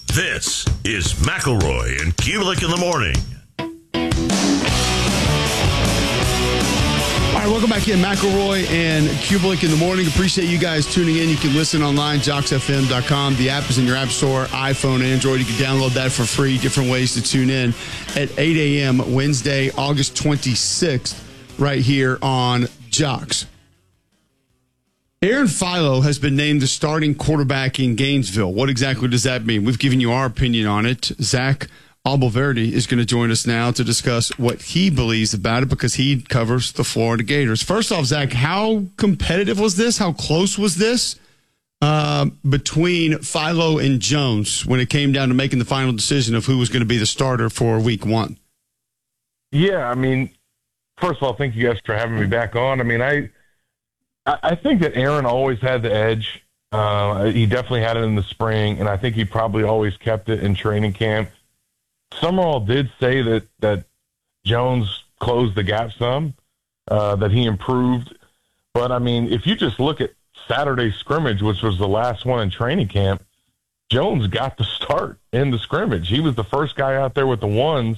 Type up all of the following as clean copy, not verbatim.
This is McElroy and Kubelik in the morning. All right, welcome back in. McElroy and Kubelik in the morning. Appreciate you guys tuning in. You can listen online, jocksfm.com. The app is in your app store, iPhone, Android. You can download that for free. Different ways to tune in at 8 a.m. Wednesday, August 26th, right here on Jocks. Aaron Philo has been named the starting quarterback in Gainesville. What exactly does that mean? We've given you our opinion on it. Zach Alboverdi is going to join us now to discuss what he believes about it because he covers the Florida Gators. First off, Zach, how competitive was this? How close was this between Philo and Jones when it came down to making the final decision of who was going to be the starter for week one? Yeah, I mean, first of all, thank you guys for having me back on. I mean, I think that Aaron always had the edge. He definitely had it in the spring, and I think he probably always kept it in training camp. Summerall did say that Jones closed the gap some, that he improved. But, I mean, if you just look at Saturday's scrimmage, which was the last one in training camp, Jones got the start in the scrimmage. He was the first guy out there with the ones.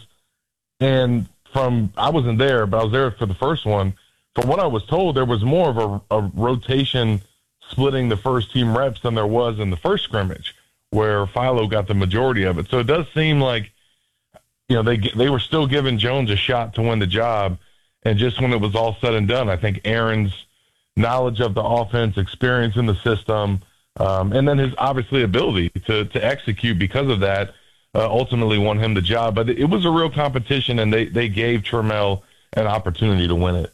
And I wasn't there, but I was there for the first one. From what I was told, there was more of a rotation splitting the first team reps than there was in the first scrimmage, where Philo got the majority of it. So it does seem like, you know, they were still giving Jones a shot to win the job. And just when it was all said and done, I think Aaron's knowledge of the offense, experience in the system, and then his obviously ability to execute because of that, ultimately won him the job. But it was a real competition, and they gave Trammell an opportunity to win it.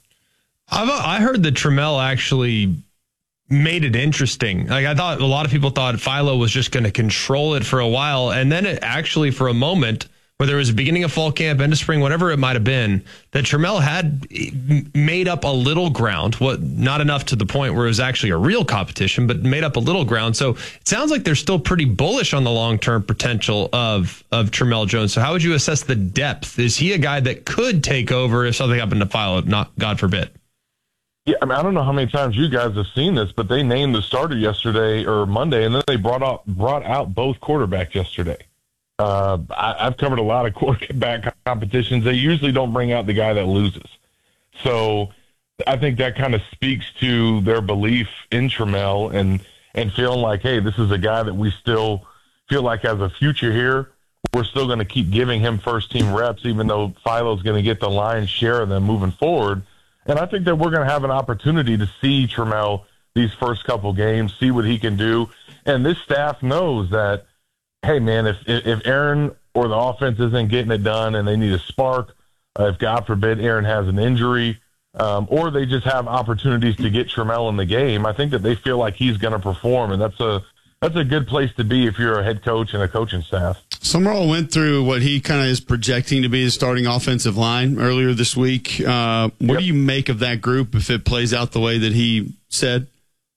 I heard that Trammell actually made it interesting. Like, I thought a lot of people thought Philo was just going to control it for a while, and then it actually, for a moment, whether it was the beginning of fall camp, end of spring, whatever it might have been, that Trammell had made up a little ground. Not enough to the point where it was actually a real competition, but made up a little ground. So it sounds like they're still pretty bullish on the long-term potential of Trammell Jones. So how would you assess the depth? Is he a guy that could take over if something happened to Philo, not God forbid? Yeah, I mean, I don't know how many times you guys have seen this, but they named the starter yesterday or Monday, and then they brought out both quarterbacks yesterday. I've covered a lot of quarterback competitions. They usually don't bring out the guy that loses. So I think that kind of speaks to their belief in Trammell and feeling like, hey, this is a guy that we still feel like has a future here. We're still going to keep giving him first-team reps, even though Philo's going to get the lion's share of them moving forward. And I think that we're going to have an opportunity to see Trammell these first couple games, see what he can do. And this staff knows that, hey, man, if Aaron or the offense isn't getting it done and they need a spark, if God forbid Aaron has an injury, or they just have opportunities to get Trammell in the game, I think that they feel like he's going to perform, and that's a good place to be if you're a head coach and a coaching staff. Summerall went through what he kind of is projecting to be the starting offensive line earlier this week. What do you make of that group if it plays out the way that he said?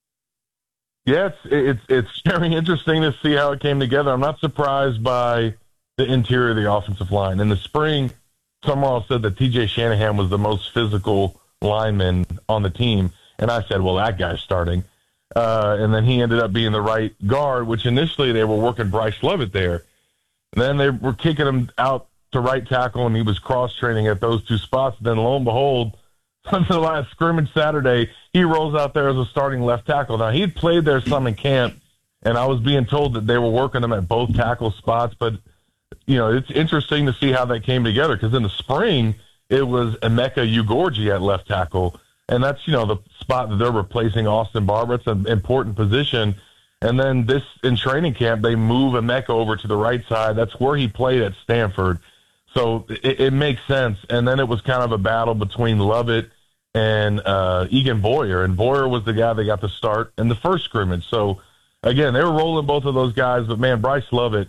Yeah, it's very interesting to see how it came together. I'm not surprised by the interior of the offensive line. In the spring, Summerall said that T.J. Shanahan was the most physical lineman on the team, and I said, well, that guy's starting. And then he ended up being the right guard, which initially they were working Bryce Lovett there. And then they were kicking him out to right tackle, and he was cross-training at those two spots. Then, lo and behold, on the last scrimmage Saturday, he rolls out there as a starting left tackle. Now, he had played there some in camp, and I was being told that they were working him at both tackle spots. But, you know, it's interesting to see how that came together, because in the spring, it was Emeka Ugorji at left tackle, and that's, you know, the spot that they're replacing Austin Barber. It's an important position. And then in training camp, they move Emeka over to the right side. That's where he played at Stanford. So it makes sense. And then it was kind of a battle between Lovett and Egan Boyer. And Boyer was the guy that got the start in the first scrimmage. So, again, they were rolling both of those guys. But, man, Bryce Lovett,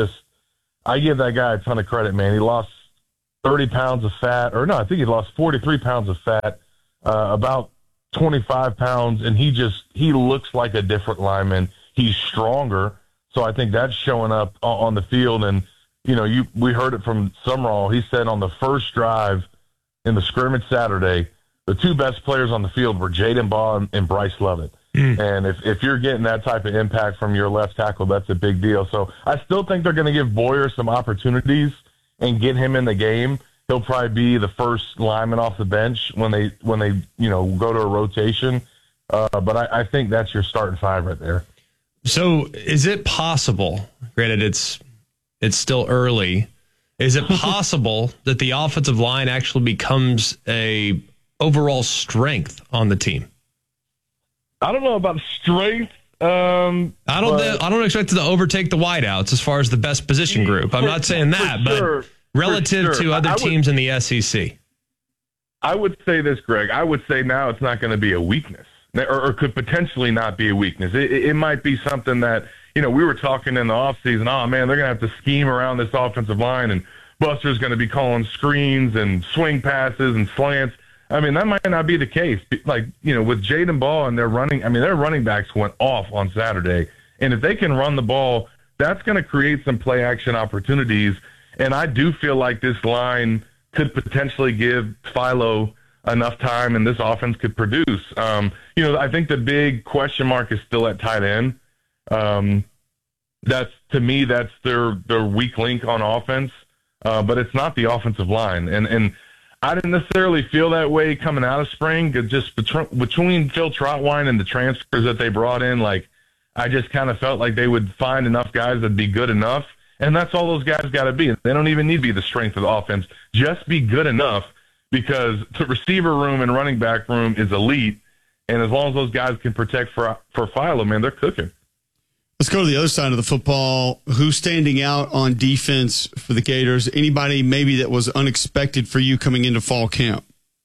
I give that guy a ton of credit, man. He lost 30 pounds of fat. Or, no, I think he lost 43 pounds of fat, about 25 pounds. And he looks like a different lineman. He's stronger, so I think that's showing up on the field. And, you know, we heard it from Summerall. He said on the first drive in the scrimmage Saturday, the two best players on the field were Jaden Baugh and Bryce Lovett. And if you're getting that type of impact from your left tackle, that's a big deal. So I still think they're going to give Boyer some opportunities and get him in the game. He'll probably be the first lineman off the bench when they go to a rotation. But I think that's your starting five right there. So is it possible, granted it's still early, is it possible that the offensive line actually becomes a overall strength on the team? I don't know about strength. I don't expect it to overtake the wideouts as far as the best position group. I'm not saying that, but relative to other teams in the SEC. I would say this, Greg. I would say now it's not going to be a weakness, or could potentially not be a weakness. It might be something that, we were talking in the offseason, oh, man, they're going to have to scheme around this offensive line, and Buster's going to be calling screens and swing passes and slants. I mean, that might not be the case. Like, with Jaden Ball and their running backs went off on Saturday. And if they can run the ball, that's going to create some play action opportunities. And I do feel like this line could potentially give Philo enough time and this offense could produce. I think the big question mark is still at tight end. That's their weak link on offense. But it's not the offensive line. And I didn't necessarily feel that way coming out of spring. Just between Phil Trotwine and the transfers that they brought in, I just kind of felt like they would find enough guys that'd be good enough. And that's all those guys got to be. They don't even need to be the strength of the offense. Just be good enough, because the receiver room and running back room is elite. And as long as those guys can protect for Philo, man, they're cooking. Let's go to the other side of the football. Who's standing out on defense for the Gators? Anybody maybe that was unexpected for you coming into fall camp?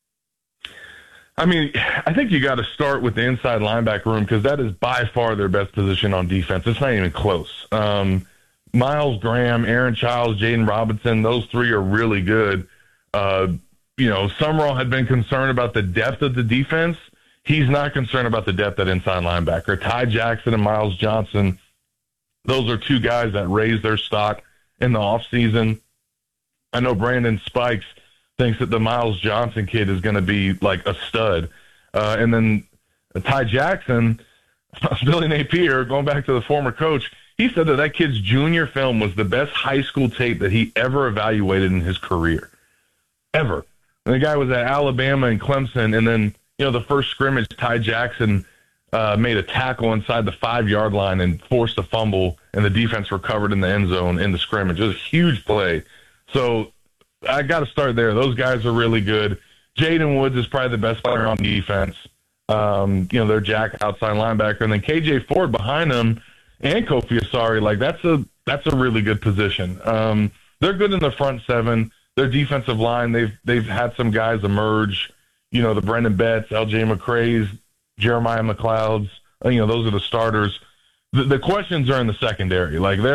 I mean, I think you got to start with the inside linebacker room, because that is by far their best position on defense. It's not even close. Miles Graham, Aaron Childs, Jaden Robinson, those three are really good. Summerall had been concerned about the depth of the defense. He's not concerned about the depth at inside linebacker. Ty Jackson and Miles Johnson, those are two guys that raised their stock in the offseason. I know Brandon Spikes thinks that the Miles Johnson kid is going to be like a stud. And then Ty Jackson, Billy Napier, going back to the former coach, he said that kid's junior film was the best high school tape that he ever evaluated in his career. Ever. And the guy was at Alabama and Clemson, and then, the first scrimmage, Ty Jackson made a tackle inside the 5-yard line and forced a fumble, and the defense recovered in the end zone in the scrimmage. It was a huge play. So I got to start there. Those guys are really good. Jaden Woods is probably the best player on defense. Their jack outside linebacker, and then KJ Ford behind him and Kofi Asari. That's a really good position. They're good in the front seven. Their defensive line, they've had some guys emerge. The Brendan Betts, LJ McCrae's, Jeremiah McLeod's, those are the starters. The questions are in the secondary.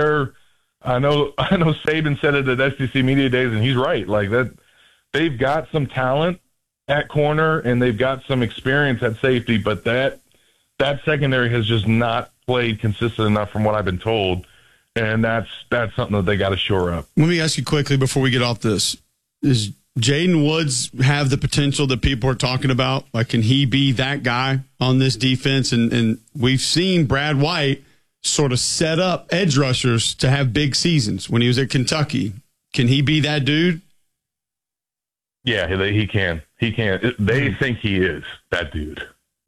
I know Saban said it at SEC Media Days, and he's right. They've got some talent at corner, and they've got some experience at safety, but that secondary has just not played consistent enough from what I've been told, and that's something that they got to shore up. Let me ask you quickly before we get off this. Does Jaden Woods have the potential that people are talking about? Can he be that guy on this defense? And we've seen Brad White sort of set up edge rushers to have big seasons when he was at Kentucky. Can he be that dude? Yeah, he can. He can. They think he is that dude.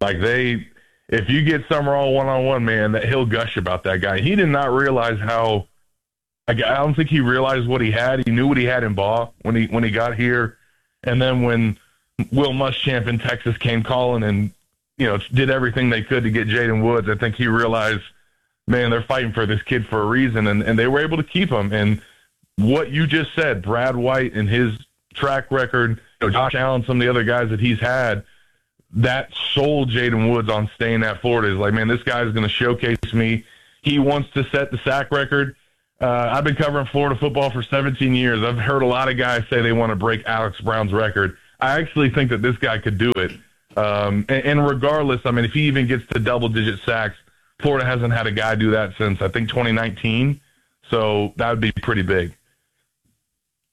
If you get Summerall one-on-one, man, that he'll gush about that guy. He did not realize how. I don't think he realized what he had. He knew what he had in Baugh when he got here, and then when Will Muschamp in Texas came calling and did everything they could to get Jaden Woods, I think he realized, man, they're fighting for this kid for a reason, and they were able to keep him. And what you just said, Brad White and his track record, Josh Allen, some of the other guys that he's had, that sold Jaden Woods on staying at Florida. Is man, this guy's going to showcase me. He wants to set the sack record. I've been covering Florida football for 17 years. I've heard a lot of guys say they want to break Alex Brown's record. I actually think that this guy could do it. And regardless, if he even gets to double-digit sacks, Florida hasn't had a guy do that since, I think, 2019. So that would be pretty big.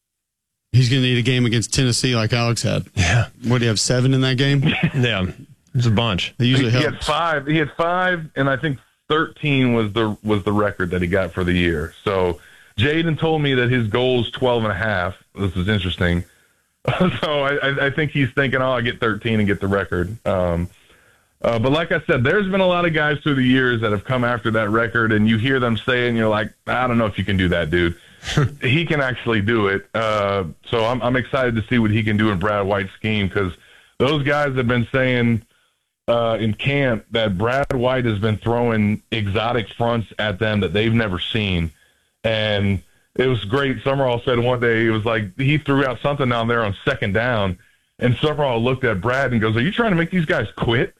He's going to need a game against Tennessee like Alex had. Yeah. What, do you have 7 in that game? Yeah. It's a bunch. They usually He help. had 5. He had 5, and I think 13 was the record that he got for the year. So Jaden told me that his goal is 12.5. This is interesting. So I think he's thinking, I get 13 and get the record. But like I said, there's been a lot of guys through the years that have come after that record, and you hear them say, and you're like, I don't know if you can do that, dude. He can actually do it. So I'm excited to see what he can do in Brad White's scheme, because those guys have been saying in camp that Brad White has been throwing exotic fronts at them that they've never seen. And it was great. Summerall said one day, it was like he threw out something down there on second down, and Summerall looked at Brad and goes, are you trying to make these guys quit?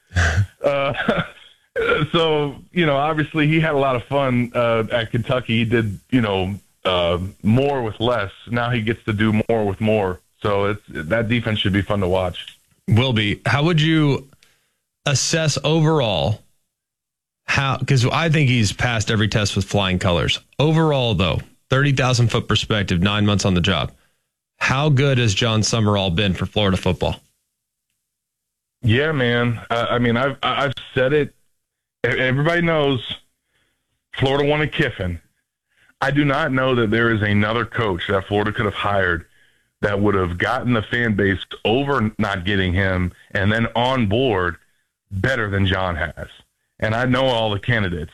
So, obviously he had a lot of fun at Kentucky. He did, more with less. Now he gets to do more with more. So that defense should be fun to watch. Will be. How would you assess overall because I think he's passed every test with flying colors. Overall, though, 30,000 foot perspective, 9 months on the job. How good has John Summerall been for Florida football? Yeah, man. I've said it. Everybody knows Florida wanted Kiffin. I do not know that there is another coach that Florida could have hired that would have gotten the fan base over not getting him and then on board better than John has. And I know all the candidates.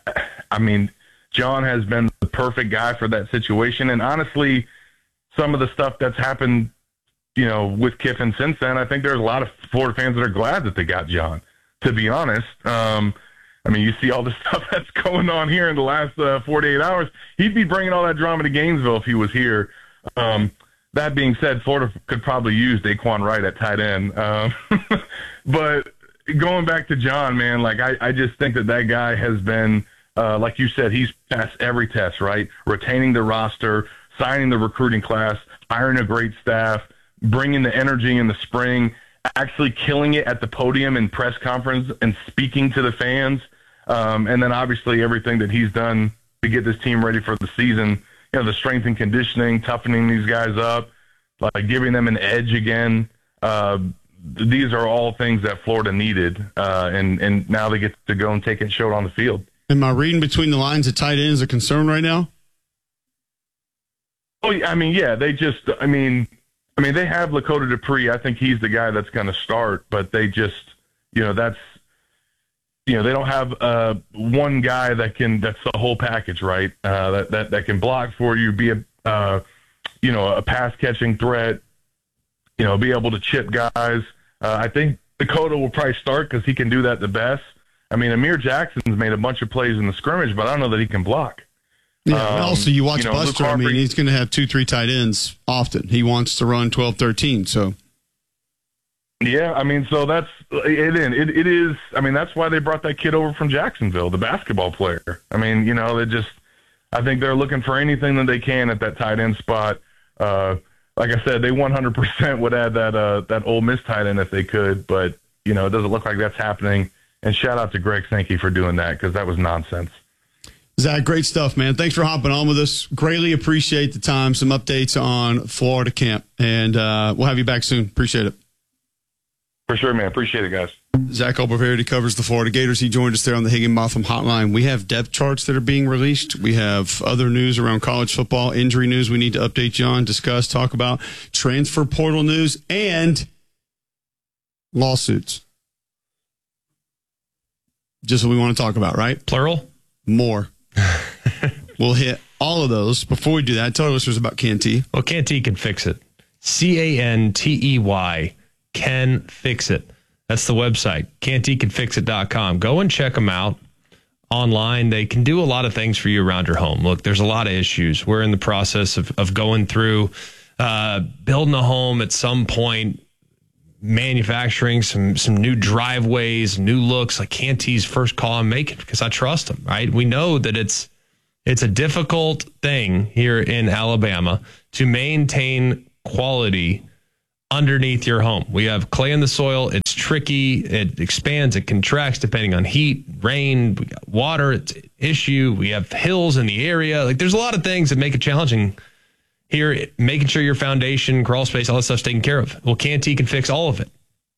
John has been the perfect guy for that situation. And honestly, some of the stuff that's happened, with Kiffin since then, I think there's a lot of Florida fans that are glad that they got John, to be honest. You see all the stuff that's going on here in the last 48 hours. He'd be bringing all that drama to Gainesville if he was here. That being said, Florida could probably use Daquan Wright at tight end. But going back to John, man, I just think that guy has been, like you said, he's passed every test, right? Retaining the roster, signing the recruiting class, hiring a great staff, bringing the energy in the spring, actually killing it at the podium in press conference and speaking to the fans. And then obviously everything that he's done to get this team ready for the season, the strength and conditioning, toughening these guys up, giving them an edge again. These are all things that Florida needed. And now they get to go and take it and show it on the field. Am I reading between the lines that tight end is a concern right now? Oh, yeah, they just, they have Lakota Dupree. I think he's the guy that's going to start, but they just, they don't have one guy that's the whole package, right? That can block for you, be a pass catching threat, be able to chip guys. I think Dakota will probably start because he can do that the best. Amir Jackson's made a bunch of plays in the scrimmage, but I don't know that he can block. Yeah, also you watch Buster, he's going to have 2-3 tight ends often. He wants to run 12-13, so. Yeah, so that's it. It is. That's why they brought that kid over from Jacksonville, the basketball player. They just, I think they're looking for anything that they can at that tight end spot. Like I said, they 100% would add that Ole Miss tight end if they could, but it doesn't look like that's happening. And shout out to Greg Sankey for doing that, because that was nonsense. Zach, great stuff, man. Thanks for hopping on with us. Greatly appreciate the time. Some updates on Florida camp, and we'll have you back soon. Appreciate it. For sure, man. Appreciate it, guys. Zach Alberverity covers the Florida Gators. He joined us there on the Higginbotham hotline. We have depth charts that are being released. We have other news around college football, injury news we need to update you on, discuss, talk about, transfer portal news, and lawsuits. Just what we want to talk about, right? Plural? More. We'll hit all of those. Before we do that, tell our listeners about Canty. Well, Canty can fix it. Cantey can fix it. That's the website, cantycanfixit.com. Go and check them out online. They can do a lot of things for you around your home. Look, there's a lot of issues. We're in the process of going through building a home at some point, manufacturing some new driveways, new looks. Like Canty's first call I'm making because I trust them, right? We know that it's a difficult thing here in Alabama to maintain quality underneath your home. We have clay in the soil. It's tricky. It expands. It contracts depending on heat, rain. We got water. It's an issue. We have hills in the area. Like there's a lot of things that make it challenging here, making sure your foundation, crawl space, all that stuff's taken care of. Well, Canty can fix all of it.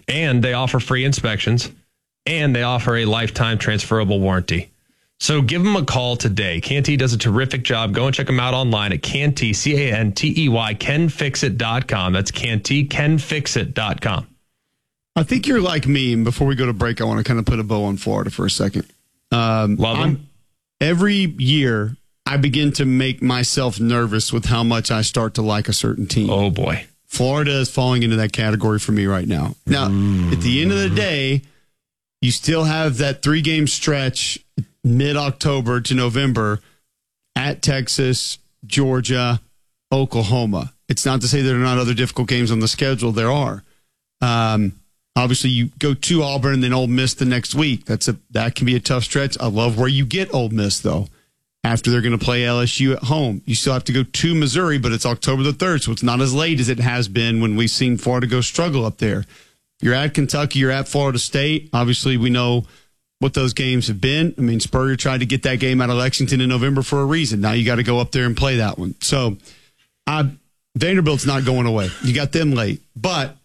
And they offer free inspections, and they offer a lifetime transferable warranty. So give them a call today. Canty does a terrific job. Go and check them out online at Canty, Cantey, canfixit.com. That's Canty, canfixit.com. I think you're like me. And before we go to break, I want to kind of put a bow on Florida for a second. Love them. Every year, I begin to make myself nervous with how much I start to like a certain team. Oh, boy. Florida is falling into that category for me right now. Now, at the end of the day, you still have that 3-game stretch mid-October to November at Texas, Georgia, Oklahoma. It's not to say there are not other difficult games on the schedule. There are. Obviously, you go to Auburn and then Ole Miss the next week. That can be a tough stretch. I love where you get Ole Miss, though. After they're going to play LSU at home. You still have to go to Missouri, but it's October the 3rd, so it's not as late as it has been when we've seen Florida go struggle up there. You're at Kentucky, you're at Florida State. Obviously, we know what those games have been. I mean, Spurrier tried to get that game out of Lexington in November for a reason. Now you got to go up there and play that one. So Vanderbilt's not going away. You got them late. But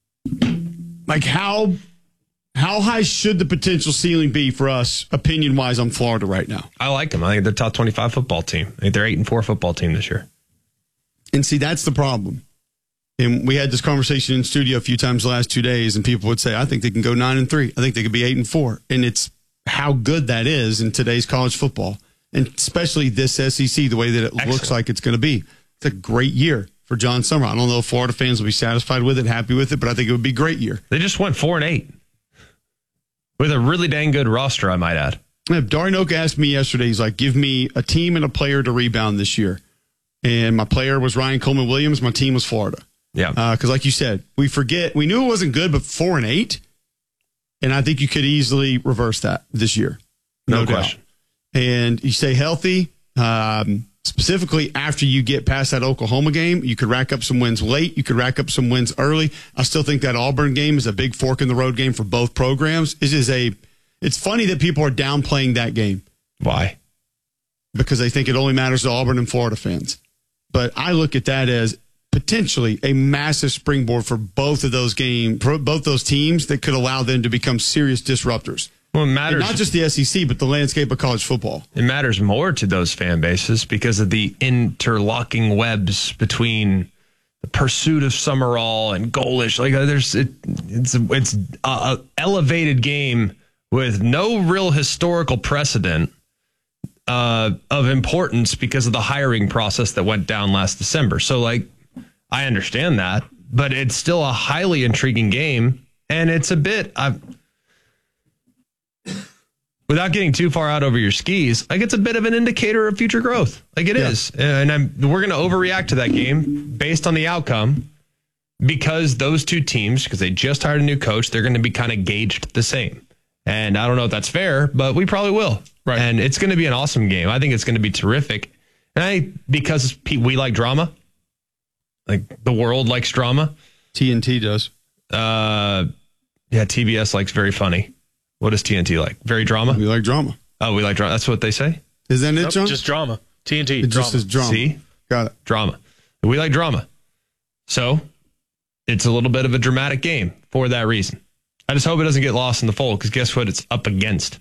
like how high should the potential ceiling be for us, opinion-wise, on Florida right now? I like them. I think they're top 25 football team. I think they're 8-4 football team this year. And see, that's the problem. And we had this conversation in studio a few times the last 2 days, and people would say, I think they can go 9-3. I think they could be 8-4. And it's how good that is in today's college football, and especially this SEC, the way that it looks like it's going to be. It's a great year for John Summer. I don't know if Florida fans will be satisfied with it, happy with it, but I think it would be a great year. They just went 4-8 with a really dang good roster, I might add. Darian Oak asked me yesterday, he's like, give me a team and a player to rebound this year. And my player was Ryan Coleman-Williams. My team was Florida. Yeah. Because like you said, we knew it wasn't good, but 4-8. And I think you could easily reverse that this year. No question. And you stay healthy. Specifically, after you get past that Oklahoma game, you could rack up some wins late. You could rack up some wins early. I still think that Auburn game is a big fork in the road game for both programs. It's funny that people are downplaying that game. Why? Because they think it only matters to Auburn and Florida fans. But I look at that as potentially a massive springboard for both of those teams that could allow them to become serious disruptors. Well, it matters. And not just the SEC, but the landscape of college football. It matters more to those fan bases because of the interlocking webs between the pursuit of Summerall and Golish. Like it's a elevated game with no real historical precedent of importance because of the hiring process that went down last December. So, I understand that, but it's still a highly intriguing game, and it's a bit. Without getting too far out over your skis, it's a bit of an indicator of future growth. It is. And we're going to overreact to that game based on the outcome because those two teams, because they just hired a new coach, they're going to be kind of gauged the same. And I don't know if that's fair, but we probably will. Right. And it's going to be an awesome game. I think it's going to be terrific. And because we like drama, the world likes drama. TNT does. TBS likes very funny. What does TNT like? Very drama? We like drama. Oh, we like drama. That's what they say? Isn't it, John? Just drama. TNT. It just says drama. See? Got it. Drama. We like drama. So, it's a little bit of a dramatic game for that reason. I just hope it doesn't get lost in the fold, because guess what it's up against?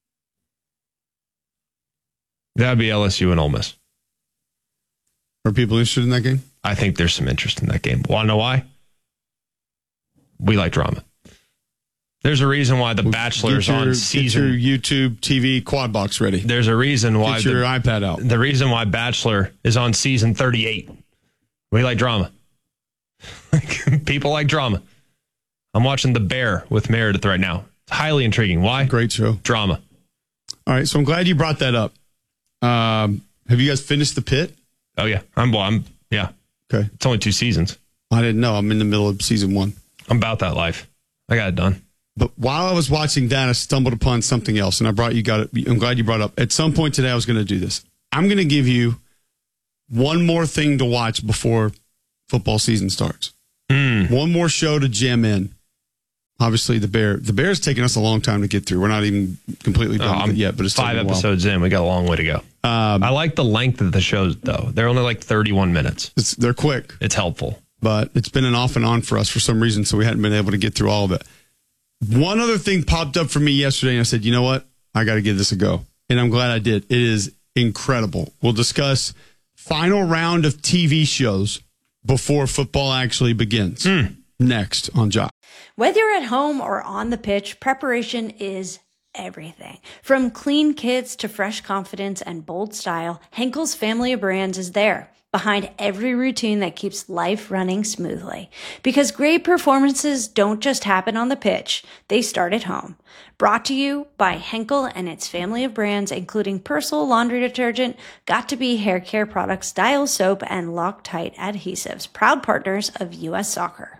That would be LSU and Ole Miss. Are people interested in that game? I think there's some interest in that game. Want to know why? We like drama. There's a reason why The Bachelor is on season. Get your YouTube TV quad box ready. There's a reason why. Get your iPad out. The reason why Bachelor is on season 38. We like drama. People like drama. I'm watching The Bear with Meredith right now. It's highly intriguing. Why? Great show. Drama. All right, so I'm glad you brought that up. Have you guys finished The Pit? Oh, yeah. Yeah. Okay. It's only 2 seasons. I didn't know. I'm in the middle of season 1. I'm about that life. I got it done. But while I was watching that, I stumbled upon something else, and I'm glad you brought it up. At some point today, I was going to do this. I'm going to give you one more thing to watch before football season starts. One more show to jam in. Obviously, The Bear. The Bear's taken us a long time to get through. We're not even completely done with it yet, but it's 5 episodes in. We got a long way to go. I like the length of the shows, though. They're only 31 minutes. They're quick. It's helpful. but it's been an off and on for us for some reason, so we hadn't been able to get through all of it. One other thing popped up for me yesterday, and I said, you know what? I got to give this a go. And I'm glad I did. It is incredible. We'll discuss final round of TV shows before football actually begins. Next on Jock. Whether you're at home or on the pitch, preparation is everything. From clean kits to fresh confidence and bold style, Henkel's family of brands is there, behind every routine that keeps life running smoothly. Because great performances don't just happen on the pitch, they start at home. Brought to you by Henkel and its family of brands, including Persil laundry detergent, Got2b hair care products, Dial soap, and Loctite adhesives, proud partners of U.S. Soccer.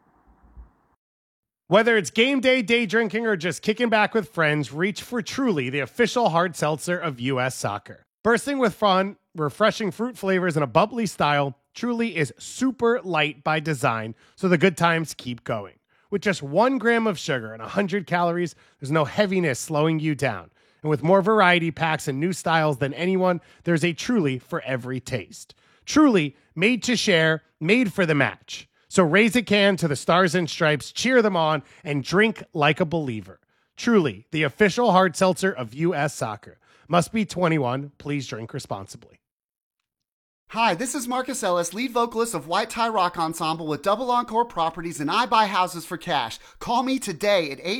Whether it's game day, day drinking, or just kicking back with friends, reach for Truly, the official hard seltzer of U.S. Soccer. Bursting with fun, refreshing fruit flavors, and a bubbly style, Truly is super light by design, so the good times keep going. With just 1 gram of sugar and 100 calories, there's no heaviness slowing you down. And with more variety packs and new styles than anyone, there's a Truly for every taste. Truly, made to share, made for the match. So raise a can to the Stars and Stripes, cheer them on, and drink like a believer. Truly, the official hard seltzer of U.S. Soccer. Must be 21. Please drink responsibly. Hi, this is Marcus Ellis, lead vocalist of White Tie Rock Ensemble with Double Encore Properties, and I buy houses for cash. Call me today at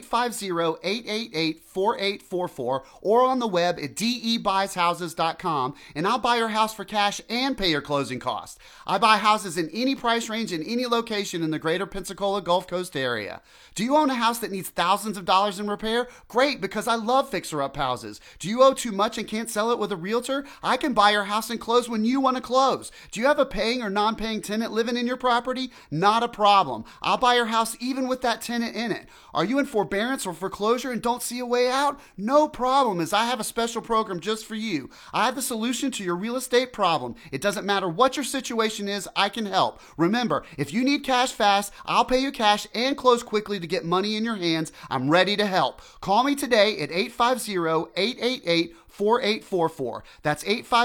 850-888-4844 or on the web at debuysHouses.com, and I'll buy your house for cash and pay your closing costs. I buy houses in any price range in any location in the greater Pensacola Gulf Coast area. Do you own a house that needs thousands of dollars in repair? Great, because I love fixer-up houses. Do you owe too much and can't sell it with a realtor? I can buy your house and close when you want to close. Do you have a paying or non-paying tenant living in your property? Not a problem. I'll buy your house even with that tenant in it. Are you in forbearance or foreclosure and don't see a way out? No problem, as I have a special program just for you. I have the solution to your real estate problem. It doesn't matter what your situation is, I can help. Remember, if you need cash fast, I'll pay you cash and close quickly to get money in your hands. I'm ready to help. Call me today at 850-888-4844. That's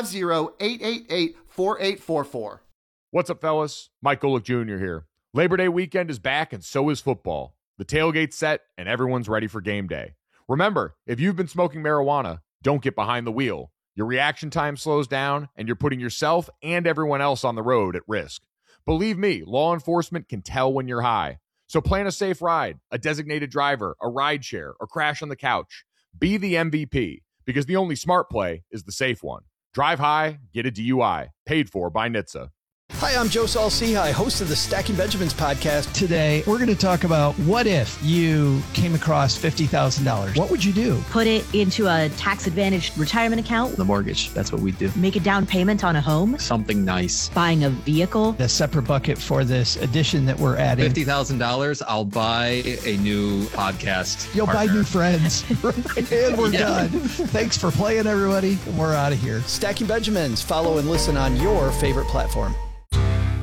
850-888-4844. What's up, fellas? Mike Golick Jr. here. Labor Day weekend is back, and so is football. The tailgate's set, and everyone's ready for game day. Remember, if you've been smoking marijuana, don't get behind the wheel. Your reaction time slows down, and you're putting yourself and everyone else on the road at risk. Believe me, law enforcement can tell when you're high. So plan a safe ride, a designated driver, a ride share, or crash on the couch. Be the MVP, because the only smart play is the safe one. Drive high, get a DUI. Paid for by NHTSA. Hi, I'm Joe Saul-Sehy, host of the Stacking Benjamins podcast. Today, we're going to talk about what if you came across $50,000? What would you do? Put it into a tax-advantaged retirement account. The mortgage, that's what we do. Make a down payment on a home. Something nice. Buying a vehicle. A separate bucket for this addition that we're adding. $50,000, I'll buy a new podcast. You'll partner. buy new friends. And we're done. Thanks for playing, everybody. And we're out of here. Stacking Benjamins. Follow and listen on your favorite platform.